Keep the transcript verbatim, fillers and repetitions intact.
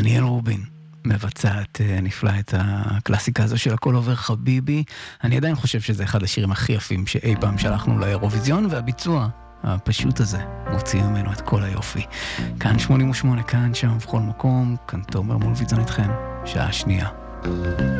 דניאל רובין מבצעת נפלא את הקלאסיקה הזו של הכל עובר חביבי. אני עדיין חושב שזה אחד השירים הכי יפים שאי פעם שלחנו לאירוויזיון, והביצוע הפשוט הזה מוציא ממנו את כל היופי. כאן שמונים ושמונה, כאן שם בכל מקום, כאן תומר מולביטזון איתכם, שעה שנייה.